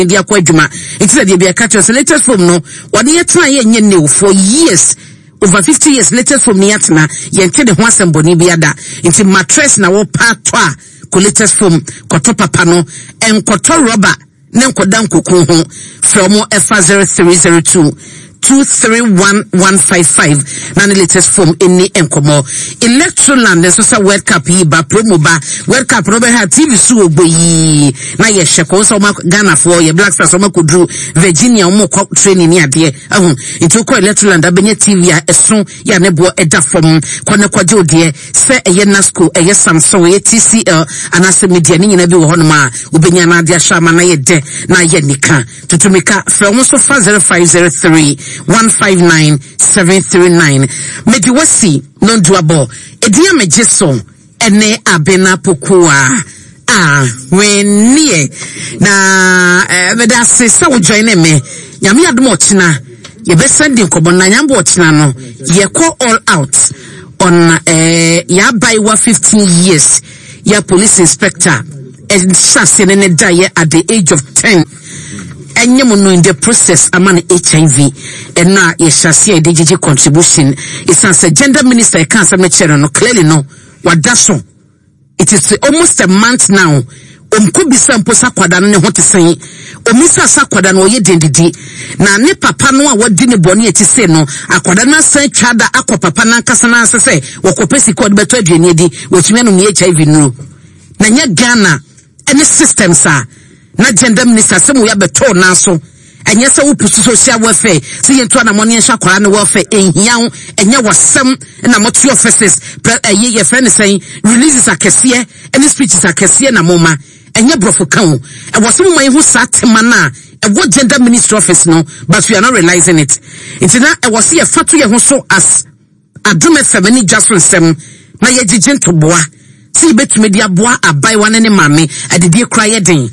dia kwa adwuma nti de bia catch us latest form no wode yetena ye nye new for years over 50 years latest form ni yetena ye nke de ho asemboni bia da nti mattress na wo pato a ko latest form koto papa no enkoto rubber ne nkoda nkokun ho from F0302 231155 na the latest form any enkomo Electroland so sa World Cup yi ba promo ba World Cup no be ha TV su ogboyi na ye sheko so ma Ghana for ye Black Stars so ma kodru Virginia mo kwa training ni ade ahun into ko Electroland abenya TV a eso ya ne bo eda form ko ne kwaje ode se eye Nasco eye Samsung eye TCL anase media ni nyina bi wo hono ma obenya na ade ahama na ye de na ye nika tutumika from so 0503 159739 Medi wasi non duabo edia mejeso ene abena pokuwa when near na meda se sa wo join me nyame adom ochina ye be sending kobo na nyambo ochina no ye call all out on ya by 15 years ya police inspector and sasene ne die at the age of 10 Enyemo in the process among HIV and now yeshasi DGG contribution it's as a gender minister cancer no clearly no what that's so it is almost a month now could be some posa kwada no what to say omisa sakwada no ye dendidi na ne papa no a wadi ne boni eti se no akwada na san twada akwa papa na nkasa na asese wokopesi code beto aduane di wotumi no HIV no na nya Ghana any systems are na gender minister semu ya beto na so enye se wo pusu social welfare se yentu na money hwa kwara ne welfare enhian enye wasem na motu offices ye friend say releases akese any speeches akese na moma enye brofo kan e wasem man hu satema na e wo gender ministry office no but we are not realizing it na e wase ye fatu ye ho so as adume family just sem na ye gigin to boa si betumi dia boa abai wane ne mame adedie kra ye den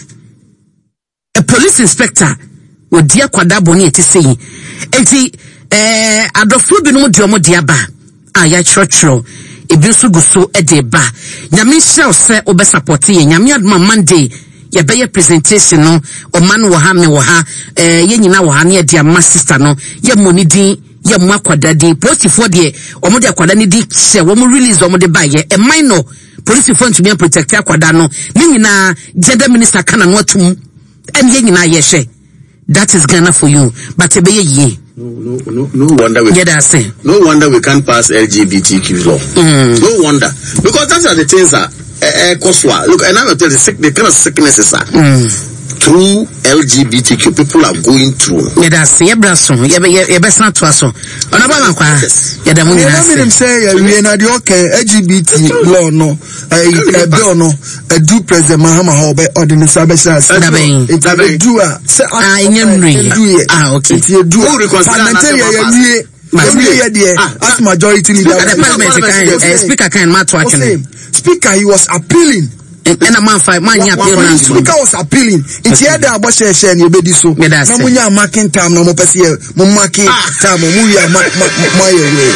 a police inspector wo dia kwada boni eti sei enti adofo bi no mo dio mo dia ba ya churchro ebi so guso e de ba nyame shall se obe support ye nyame adma Monday ye be presentation no o man wo ha me wo ha ye nyina wo ha ne dia ma sister no ye moni din ye mo akwada din postifo de o mo de akwada ne di se wo mo release o mo de ba ye e minor police phone to be protect akwada no ne nyina gender minister kana no atum and yina yeshe that is Ghana for you but ebe ye no wonder we no wonder we can't pass LGBTQ law no wonder because those are the things that coswa look and I'm tell the kind of sicknesses are through LGBTQ people are going through ye braso ye besna to aso ona ba man kwa ye da munyi na say we na the okay LGBT law no bill no do president Mahama Hobe ordinance abesha say do say okay it do parliamentary as majority leader speaker can matter speaker he was appealing and a man fight man speaker was appealing it's here the aboshe share ni obedi so na munya marking time na mo pese mo marking time mo ya